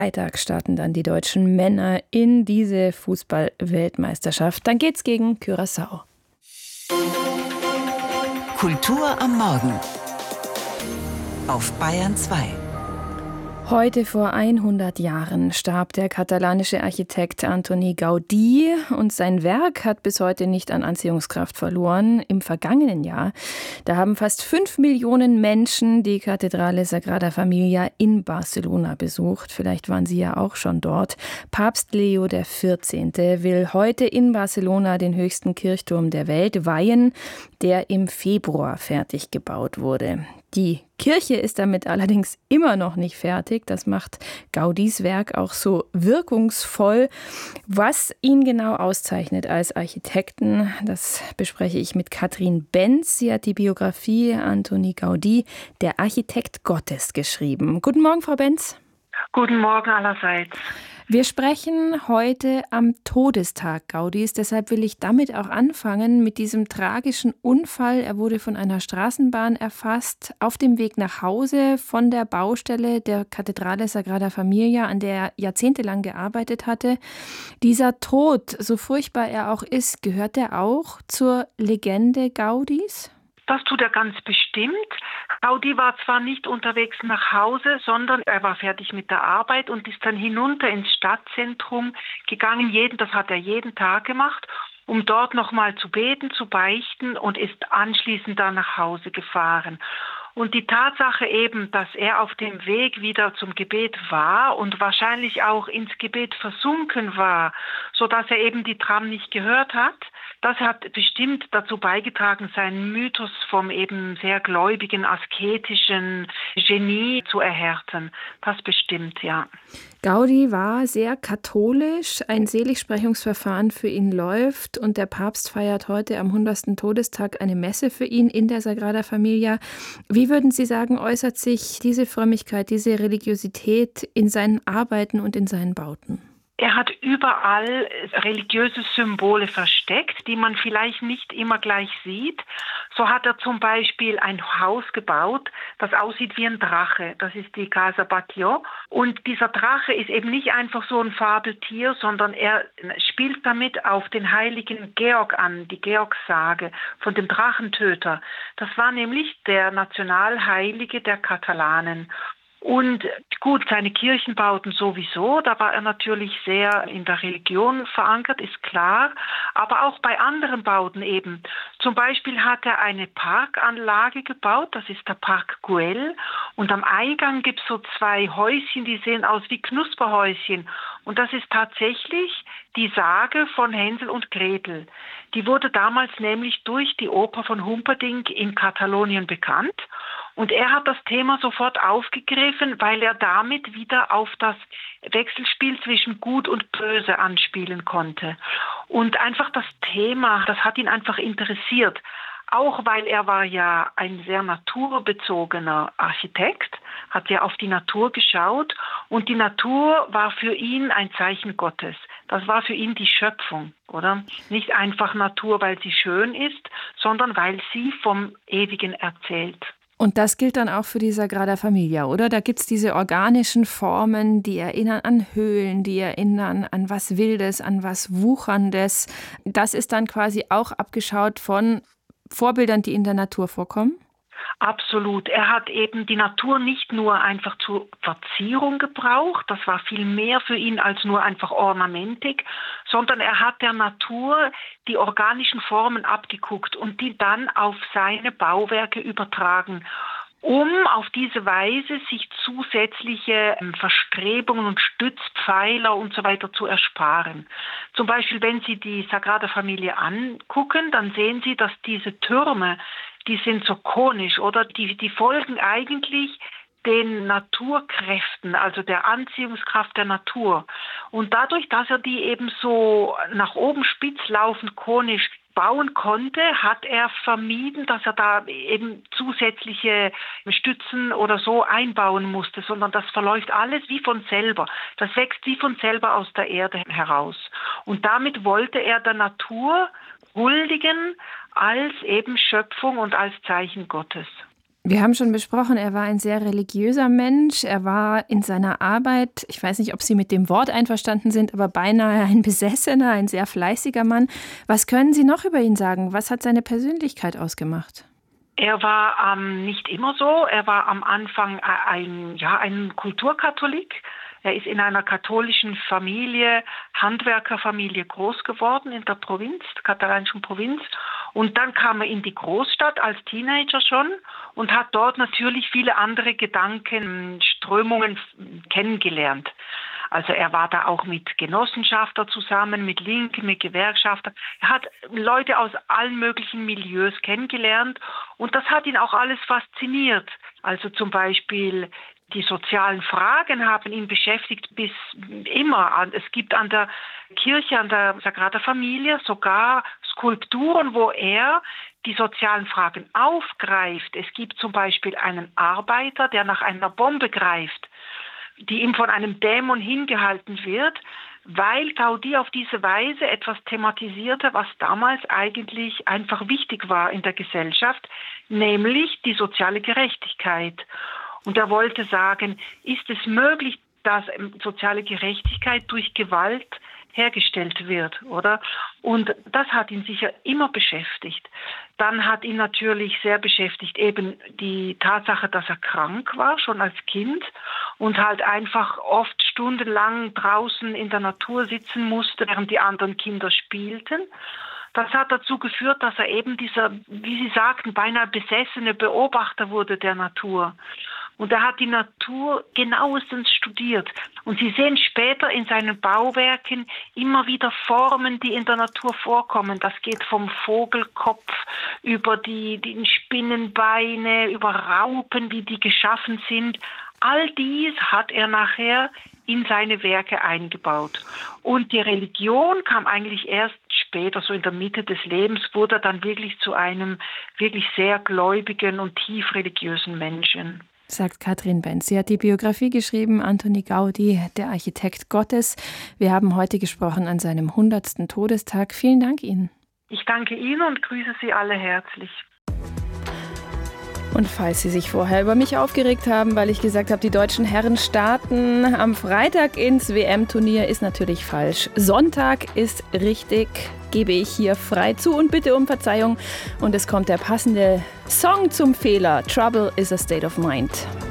Freitag starten dann die deutschen Männer in diese Fußball-Weltmeisterschaft. Dann geht's gegen Curaçao. Kultur am Morgen auf Bayern 2. Heute vor 100 Jahren starb der katalanische Architekt Antoni Gaudí und sein Werk hat bis heute nicht an Anziehungskraft verloren. Im vergangenen Jahr, da haben fast 5 Millionen Menschen die Kathedrale Sagrada Familia in Barcelona besucht. Vielleicht waren Sie ja auch schon dort. Papst Leo XIV. Will heute in Barcelona den höchsten Kirchturm der Welt weihen, der im Februar fertig gebaut wurde. Die Kirche ist damit allerdings immer noch nicht fertig. Das macht Gaudís Werk auch so wirkungsvoll. Was ihn genau auszeichnet als Architekten, das bespreche ich mit Katrin Benz. Sie hat die Biografie Antoni Gaudí, der Architekt Gottes, geschrieben. Guten Morgen, Frau Benz. Guten Morgen allerseits. Wir sprechen heute am Todestag Gaudís, deshalb will ich damit auch anfangen, mit diesem tragischen Unfall. Er wurde von einer Straßenbahn erfasst, auf dem Weg nach Hause von der Baustelle der Kathedrale Sagrada Familia, an der er jahrzehntelang gearbeitet hatte. Dieser Tod, so furchtbar er auch ist, gehört er auch zur Legende Gaudís? Das tut er ganz bestimmt. Gaudí war zwar nicht unterwegs nach Hause, sondern er war fertig mit der Arbeit und ist dann hinunter ins Stadtzentrum gegangen. Das hat er jeden Tag gemacht, um dort nochmal zu beten, zu beichten und ist anschließend dann nach Hause gefahren. Und die Tatsache eben, dass er auf dem Weg wieder zum Gebet war und wahrscheinlich auch ins Gebet versunken war, sodass er eben die Tram nicht gehört hat, das hat bestimmt dazu beigetragen, seinen Mythos vom eben sehr gläubigen, asketischen Genie zu erhärten. Das bestimmt, ja. Gaudí war sehr katholisch. Ein Seligsprechungsverfahren für ihn läuft und der Papst feiert heute am 100. Todestag eine Messe für ihn in der Sagrada Familia. Wie würden Sie sagen, äußert sich diese Frömmigkeit, diese Religiosität in seinen Arbeiten und in seinen Bauten? Er hat überall religiöse Symbole versteckt, die man vielleicht nicht immer gleich sieht. So hat er zum Beispiel ein Haus gebaut, das aussieht wie ein Drache. Das ist die Casa Batlló. Und dieser Drache ist eben nicht einfach so ein Fabeltier, sondern er spielt damit auf den heiligen Georg an, die Georgssage von dem Drachentöter. Das war nämlich der Nationalheilige der Katalanen. Und gut, seine Kirchenbauten sowieso, da war er natürlich sehr in der Religion verankert, ist klar, aber auch bei anderen Bauten eben. Zum Beispiel hat er eine Parkanlage gebaut, das ist der Park Güell, und am Eingang gibt es so 2 Häuschen, die sehen aus wie Knusperhäuschen. Und das ist tatsächlich die Sage von Hänsel und Gretel. Die wurde damals nämlich durch die Oper von Humperdinck in Katalonien bekannt. Und er hat das Thema sofort aufgegriffen, weil er damit wieder auf das Wechselspiel zwischen Gut und Böse anspielen konnte. Und einfach das Thema, das hat ihn einfach interessiert. Auch weil er war ja ein sehr naturbezogener Architekt, hat ja auf die Natur geschaut und die Natur war für ihn ein Zeichen Gottes. Das war für ihn die Schöpfung, oder? Nicht einfach Natur, weil sie schön ist, sondern weil sie vom Ewigen erzählt. Und das gilt dann auch für die Sagrada Familia, oder? Da gibt es diese organischen Formen, die erinnern an Höhlen, die erinnern an was Wildes, an was Wucherndes. Das ist dann quasi auch abgeschaut von Vorbildern, die in der Natur vorkommen? Absolut. Er hat eben die Natur nicht nur einfach zur Verzierung gebraucht, das war viel mehr für ihn als nur einfach Ornamentik, sondern er hat der Natur die organischen Formen abgeguckt und die dann auf seine Bauwerke übertragen, um auf diese Weise sich zusätzliche Verstrebungen und Stützpfeiler und so weiter zu ersparen. Zum Beispiel, wenn Sie die Sagrada Familia angucken, dann sehen Sie, dass diese Türme, die sind so konisch, oder? Die folgen eigentlich den Naturkräften, also der Anziehungskraft der Natur. Und dadurch, dass er die eben so nach oben spitz laufend konisch bauen konnte, hat er vermieden, dass er da eben zusätzliche Stützen oder so einbauen musste, sondern das verläuft alles wie von selber. Das wächst wie von selber aus der Erde heraus. Und damit wollte er der Natur huldigen als eben Schöpfung und als Zeichen Gottes. Wir haben schon besprochen, er war ein sehr religiöser Mensch. Er war in seiner Arbeit, ich weiß nicht, ob Sie mit dem Wort einverstanden sind, aber beinahe ein Besessener, ein sehr fleißiger Mann. Was können Sie noch über ihn sagen? Was hat seine Persönlichkeit ausgemacht? Er war nicht immer so. Er war am Anfang ein Kulturkatholik. Er ist in einer katholischen Familie, Handwerkerfamilie groß geworden in der Provinz, der katalanischen Provinz. Und dann kam er in die Großstadt als Teenager schon und hat dort natürlich viele andere Gedankenströmungen kennengelernt. Also er war da auch mit Genossenschaftler zusammen, mit Linken, mit Gewerkschaftern. Er hat Leute aus allen möglichen Milieus kennengelernt und das hat ihn auch alles fasziniert. Also zum Beispiel die sozialen Fragen haben ihn beschäftigt bis immer. Es gibt an der Kirche, an der Sagrada Familia sogar Skulpturen, wo er die sozialen Fragen aufgreift. Es gibt zum Beispiel einen Arbeiter, der nach einer Bombe greift, die ihm von einem Dämon hingehalten wird, weil Gaudí auf diese Weise etwas thematisierte, was damals eigentlich einfach wichtig war in der Gesellschaft, nämlich die soziale Gerechtigkeit. Und er wollte sagen, ist es möglich, dass soziale Gerechtigkeit durch Gewalt hergestellt wird, oder? Und das hat ihn sicher immer beschäftigt. Dann hat ihn natürlich sehr beschäftigt eben die Tatsache, dass er krank war, schon als Kind und halt einfach oft stundenlang draußen in der Natur sitzen musste, während die anderen Kinder spielten. Das hat dazu geführt, dass er eben dieser, wie Sie sagten, beinahe besessene Beobachter wurde der Natur. Und er hat die Natur genauestens studiert. Und Sie sehen später in seinen Bauwerken immer wieder Formen, die in der Natur vorkommen. Das geht vom Vogelkopf über die Spinnenbeine, über Raupen, wie die geschaffen sind. All dies hat er nachher in seine Werke eingebaut. Und die Religion kam eigentlich erst später, so in der Mitte des Lebens, wurde er dann wirklich zu einem wirklich sehr gläubigen und tief religiösen Menschen. Sagt Katrin Benz. Sie hat die Biografie geschrieben, Antoni Gaudí, der Architekt Gottes. Wir haben heute gesprochen an seinem 100. Todestag. Vielen Dank Ihnen. Ich danke Ihnen und grüße Sie alle herzlich. Und falls Sie sich vorher über mich aufgeregt haben, weil ich gesagt habe, die deutschen Herren starten am Freitag ins WM-Turnier, ist natürlich falsch. Sonntag ist richtig, gebe ich hier frei zu und bitte um Verzeihung. Und es kommt der passende Song zum Fehler. Trouble is a State of Mind.